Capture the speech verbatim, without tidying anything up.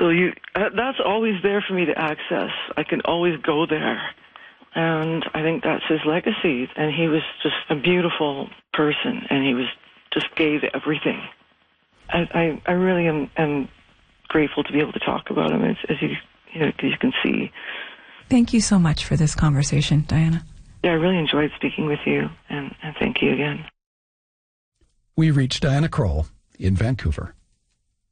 So you, uh, that's always there for me to access. I can always go there. And I think that's his legacy. And he was just a beautiful person, and he was just gave everything. I, I, I really am, am grateful to be able to talk about him, as, as you, you know, as you can see. Thank you so much for this conversation, Diana. Yeah, I really enjoyed speaking with you, and, and thank you again. We reached Diana Krall in Vancouver.